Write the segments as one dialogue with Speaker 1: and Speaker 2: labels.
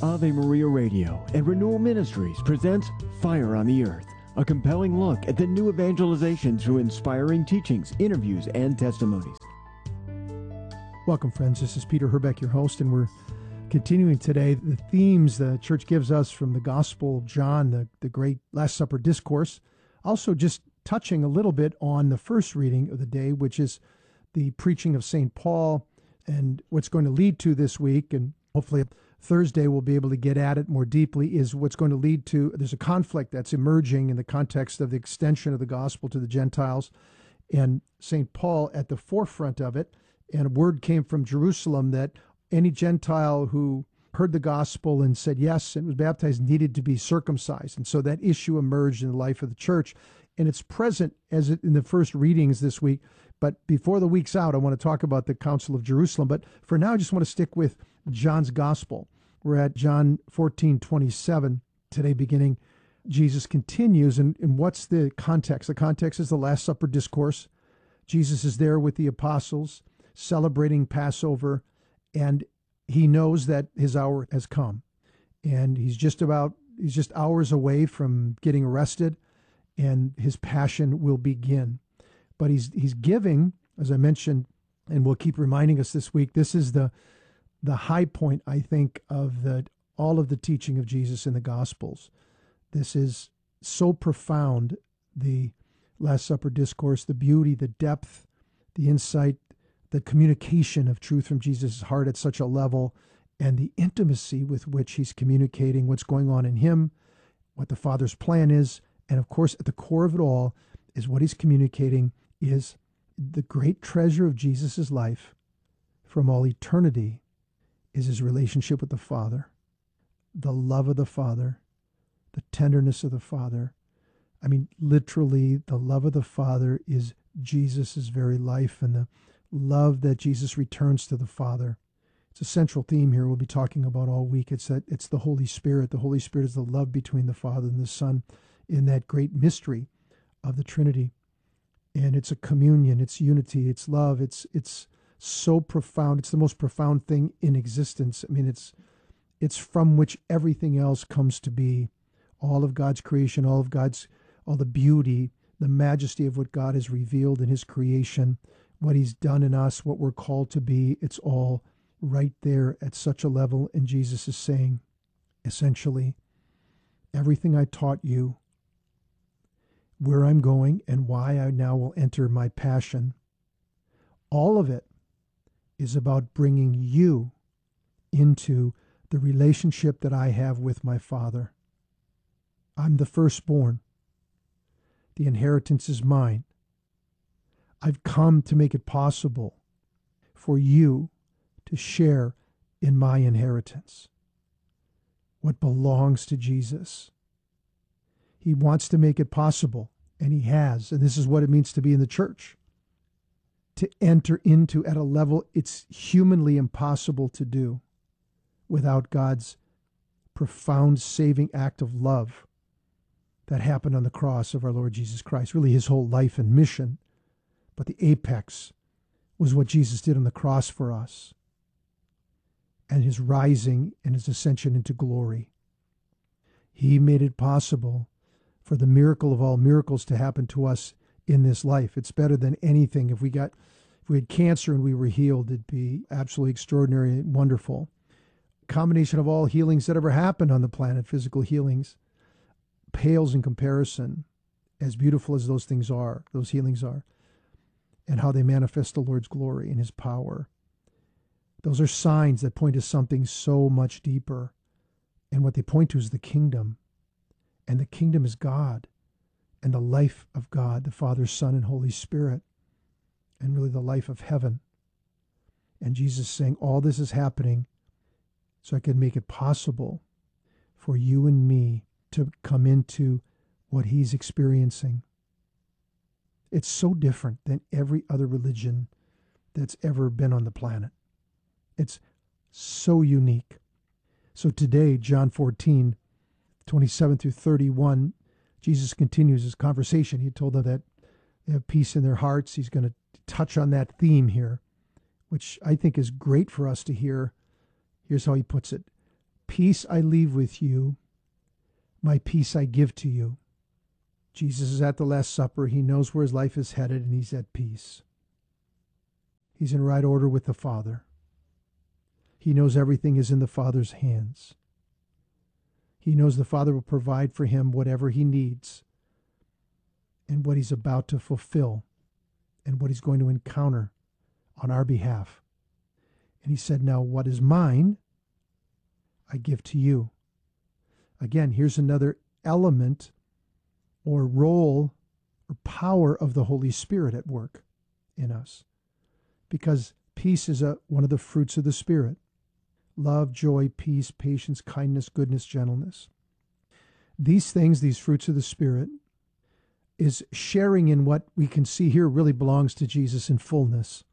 Speaker 1: Ave Maria Radio and Renewal Ministries presents Fire on the Earth, a compelling look at the new evangelization through inspiring teachings, interviews, and testimonies.
Speaker 2: Welcome, friends. This is Peter Herbeck, your host, and we're continuing today the themes the church gives us from the Gospel of John, the great Last Supper discourse. Also, just touching a little bit on the first reading of the day, which is the preaching of St. Paul, and what's going to lead to this week, and hopefully Thursday we'll be able to get at it more deeply, is what's going to lead to, there's a conflict that's emerging in the context of the extension of the gospel to the Gentiles, and St. Paul at the forefront of it. And a word came from Jerusalem that any Gentile who heard the gospel and said yes and was baptized needed to be circumcised. And so that issue emerged in the life of the church, and it's present as in the first readings this week. But before the week's out, I want to talk about the Council of Jerusalem. But for now, I just want to stick with John's gospel. We're at John 14:27 today, beginning. Jesus continues, and what's the context? The context is the Last Supper discourse. Jesus is there with the apostles, celebrating Passover, and he knows that his hour has come. And he's just hours away from getting arrested, and his passion will begin. But he's giving, as I mentioned, and we'll keep reminding us this week, this is the high point, I think, of all of the teaching of Jesus in the Gospels. This is so profound, the Last Supper discourse, the beauty, the depth, the insight, the communication of truth from Jesus' heart at such a level, and the intimacy with which he's communicating what's going on in him, what the Father's plan is, and of course, at the core of it all is what he's communicating is the great treasure of Jesus' life from all eternity is his relationship with the Father, the love of the Father, the tenderness of the Father. I mean, literally, the love of the Father is Jesus' very life, and the love that Jesus returns to the Father. It's a central theme here we'll be talking about all week. It's the Holy Spirit. The Holy Spirit is the love between the Father and the Son in that great mystery of the Trinity. And it's a communion, it's unity, it's love, it's so profound. It's the most profound thing in existence. I mean, it's from which everything else comes to be. All of God's creation, all the beauty, the majesty of what God has revealed in his creation, what he's done in us, what we're called to be, it's all right there at such a level. And Jesus is saying, essentially, everything I taught you, where I'm going and why I now will enter my passion, all of it is about bringing you into the relationship that I have with my Father. I'm the firstborn. The inheritance is mine. I've come to make it possible for you to share in my inheritance, what belongs to Jesus. He wants to make it possible, and he has. And this is what it means to be in the church, to enter into at a level it's humanly impossible to do without God's profound saving act of love that happened on the cross of our Lord Jesus Christ, really his whole life and mission. But the apex was what Jesus did on the cross for us, and his rising and his ascension into glory. He made it possible for the miracle of all miracles to happen to us in this life. It's better than anything. If we had cancer and we were healed, it'd be absolutely extraordinary and wonderful. A combination of all healings that ever happened on the planet, physical healings, pales in comparison, as beautiful as those things are, those healings are, and how they manifest the Lord's glory and his power. Those are signs that point to something so much deeper. And what they point to is the kingdom. And the kingdom is God and the life of God, the Father, Son, and Holy Spirit, and really the life of heaven. And Jesus is saying, all this is happening so I can make it possible for you and me to come into what he's experiencing. It's so different than every other religion that's ever been on the planet. It's so unique. So today, John 14:27 through 31, Jesus continues his conversation. He told them that they have peace in their hearts. He's going to touch on that theme here, which I think is great for us to hear. Here's how he puts it. Peace I leave with you, my peace I give to you. Jesus is at the Last Supper. He knows where his life is headed, and he's at peace. He's in right order with the Father. He knows everything is in the Father's hands. He knows the Father will provide for him whatever he needs and what he's about to fulfill and what he's going to encounter on our behalf. And he said, now what is mine, I give to you. Again, here's another element or role or power of the Holy Spirit at work in us. Because peace is one of the fruits of the Spirit. Love, joy, peace, patience, kindness, goodness, gentleness. These things, these fruits of the Spirit, is sharing in what we can see here really belongs to Jesus in fullness.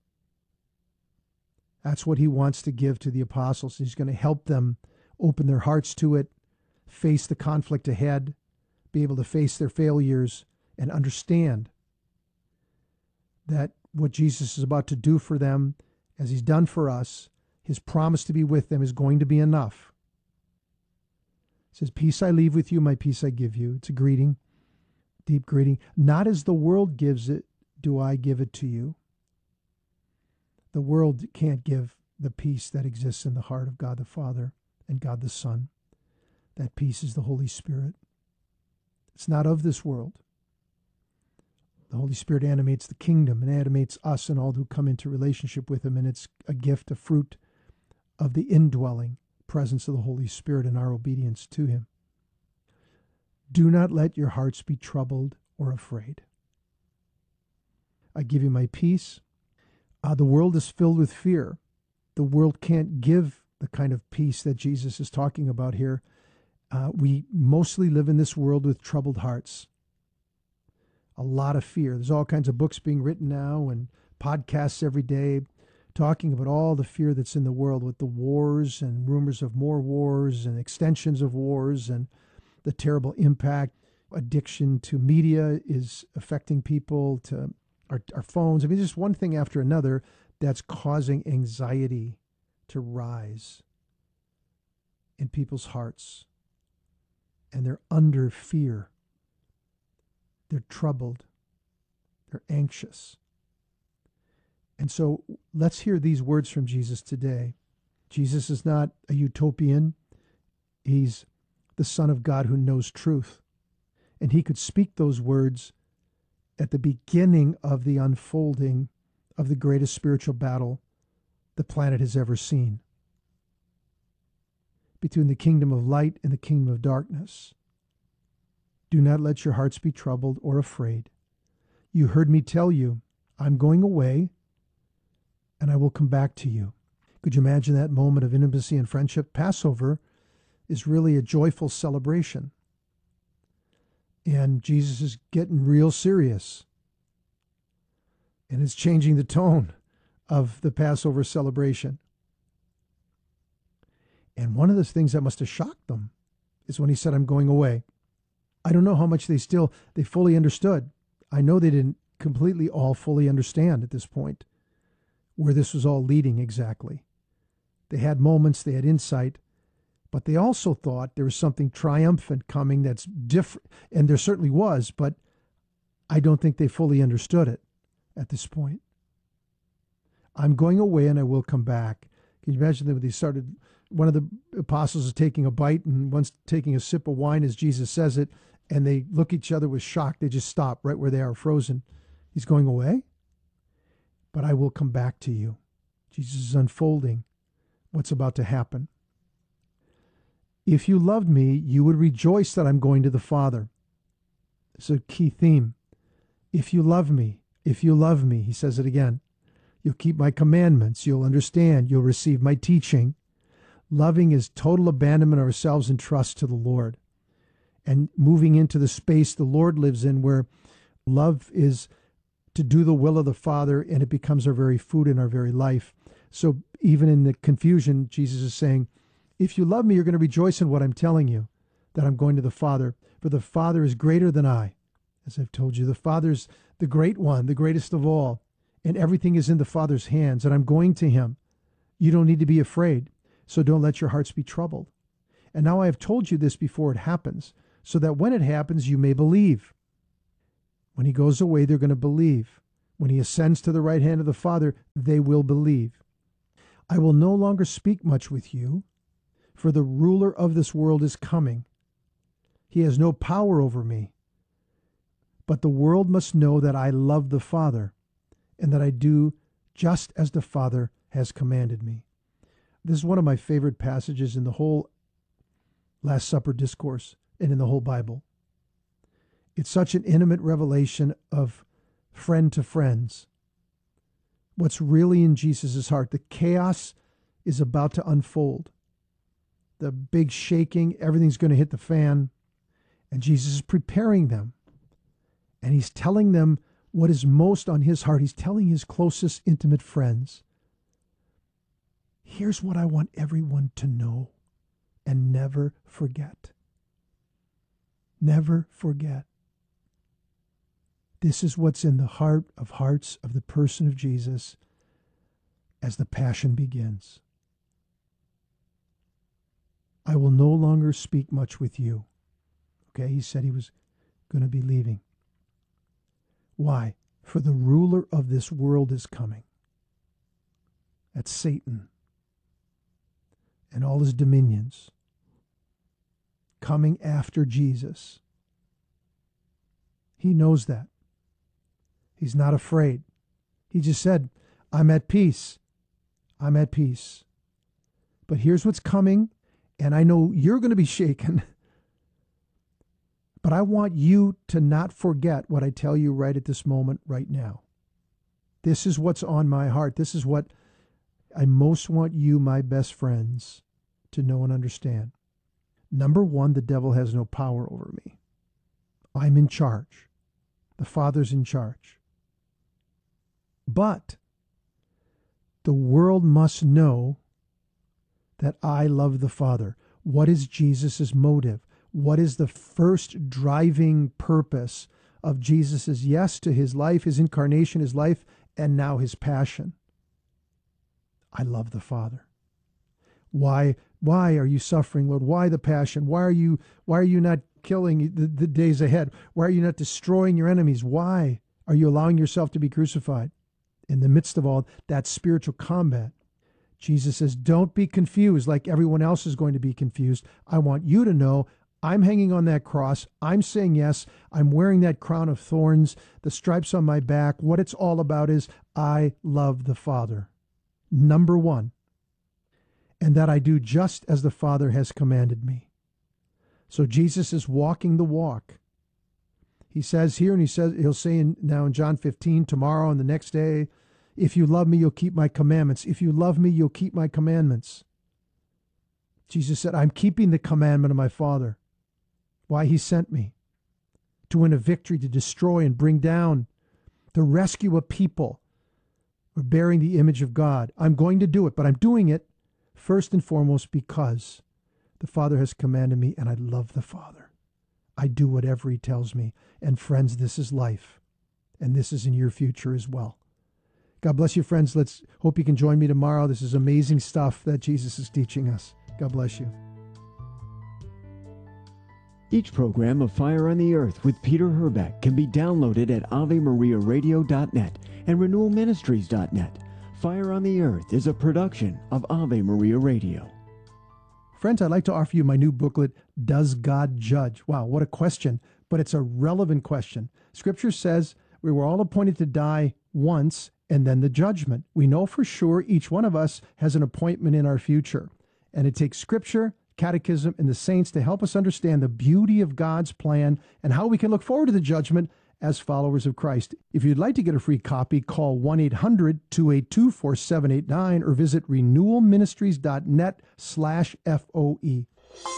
Speaker 2: That's what he wants to give to the apostles. He's going to help them open their hearts to it, face the conflict ahead, be able to face their failures, and understand that what Jesus is about to do for them, as he's done for us, his promise to be with them is going to be enough. He says, peace I leave with you, my peace I give you. It's a greeting, deep greeting. Not as the world gives it, do I give it to you. The world can't give the peace that exists in the heart of God the Father and God the Son. That peace is the Holy Spirit. It's not of this world. The Holy Spirit animates the kingdom and animates us and all who come into relationship with him, and it's a gift, a fruit of the indwelling presence of the Holy Spirit and our obedience to him. Do not let your hearts be troubled or afraid. I give you my peace. The world is filled with fear. The world can't give the kind of peace that Jesus is talking about here. We mostly live in this world with troubled hearts. A lot of fear. There's all kinds of books being written now and podcasts every day talking about all the fear that's in the world with the wars and rumors of more wars and extensions of wars and the terrible impact. Addiction to media is affecting people, to our phones. I mean, just one thing after another that's causing anxiety to rise in people's hearts. And they're under fear. They're troubled. They're anxious. And so let's hear these words from Jesus today. Jesus is not a utopian. He's the Son of God who knows truth. And he could speak those words at the beginning of the unfolding of the greatest spiritual battle the planet has ever seen, between the kingdom of light and the kingdom of darkness. Do not let your hearts be troubled or afraid. You heard me tell you, I'm going away, and I will come back to you. Could you imagine that moment of intimacy and friendship? Passover is really a joyful celebration. And Jesus is getting real serious. And it's changing the tone of the Passover celebration. And one of the things that must have shocked them is when he said, I'm going away. I don't know how much they fully understood. I know they didn't completely all fully understand at this point where this was all leading exactly. They had moments, they had insight, but they also thought there was something triumphant coming that's different, and there certainly was, but I don't think they fully understood it at this point. I'm going away and I will come back. Can you imagine that when they started, one of the apostles is taking a bite and one's taking a sip of wine as Jesus says it, and they look at each other with shock. They just stop right where they are, frozen. He's going away, but I will come back to you. Jesus is unfolding what's about to happen. If you loved me, you would rejoice that I'm going to the Father. It's a key theme. If you love me, he says it again. You'll keep my commandments. You'll understand. You'll receive my teaching. Loving is total abandonment of ourselves and trust to the Lord. And moving into the space the Lord lives in, where love is to do the will of the Father, and it becomes our very food in our very life. So even in the confusion, Jesus is saying, if you love me, you're going to rejoice in what I'm telling you, that I'm going to the Father. For the Father is greater than I. As I've told you, the Father's the great one, the greatest of all. And everything is in the Father's hands, and I'm going to him. You don't need to be afraid. So don't let your hearts be troubled. And now I have told you this before it happens, so that when it happens, you may believe. When he goes away, they're going to believe. When he ascends to the right hand of the Father, they will believe. I will no longer speak much with you, for the ruler of this world is coming. He has no power over me. But the world must know that I love the Father, and that I do just as the Father has commanded me. This is one of my favorite passages in the whole Last Supper discourse and in the whole Bible. It's such an intimate revelation of friend to friends. What's really in Jesus' heart. The chaos is about to unfold. The big shaking, everything's going to hit the fan. And Jesus is preparing them. And he's telling them what is most on his heart. He's telling his closest, intimate friends, here's what I want everyone to know and never forget. Never forget. This is what's in the heart of hearts of the person of Jesus as the passion begins. I will no longer speak much with you. Okay, he said he was going to be leaving. Why? For the ruler of this world is coming. That's Satan and all his dominions coming after Jesus. He knows that. He's not afraid. He just said, I'm at peace. I'm at peace. But here's what's coming, and I know you're going to be shaken. But I want you to not forget what I tell you right at this moment, right now. This is what's on my heart. This is what I most want you, my best friends, to know and understand. Number one, the devil has no power over me. I'm in charge. The Father's in charge. But the world must know that I love the Father. What is Jesus' motive? What is the first driving purpose of Jesus' yes to his life, his incarnation, his life, and now his passion? I love the Father. Why are you suffering, Lord? Why the passion? Why are you not killing the days ahead? Why are you not destroying your enemies? Why are you allowing yourself to be crucified? In the midst of all that spiritual combat, Jesus says, don't be confused like everyone else is going to be confused. I want you to know I'm hanging on that cross. I'm saying yes. I'm wearing that crown of thorns, the stripes on my back. What it's all about is I love the Father. Number one. And that I do just as the Father has commanded me. So Jesus is walking the walk. He says here, and he'll say now in John 15, tomorrow and the next day, if you love me, you'll keep my commandments. If you love me, you'll keep my commandments. Jesus said, I'm keeping the commandment of my Father. Why? He sent me to win a victory, to destroy and bring down, to rescue a people who are bearing the image of God. I'm going to do it, but I'm doing it first and foremost because the Father has commanded me, and I love the Father. I do whatever he tells me. And friends, this is life, and this is in your future as well. God bless you, friends. Let's hope you can join me tomorrow. This is amazing stuff that Jesus is teaching us. God bless you.
Speaker 1: Each program of Fire on the Earth with Peter Herbeck can be downloaded at AveMariaRadio.net and RenewalMinistries.net. Fire on the Earth is a production of Ave Maria Radio.
Speaker 2: Friends, I'd like to offer you my new booklet, Does God Judge? Wow, what a question, but it's a relevant question. Scripture says we were all appointed to die once and then the judgment. We know for sure each one of us has an appointment in our future. And it takes Scripture, Catechism, and the saints to help us understand the beauty of God's plan and how we can look forward to the judgment as followers of Christ. If you'd like to get a free copy, call 1-800-282-4789 or visit renewalministries.net/FOE.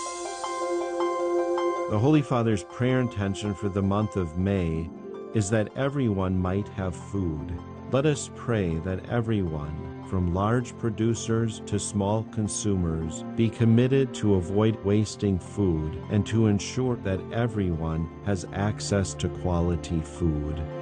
Speaker 3: The Holy Father's prayer intention for the month of May is that everyone might have food. Let us pray that everyone, from large producers to small consumers, be committed to avoid wasting food and to ensure that everyone has access to quality food.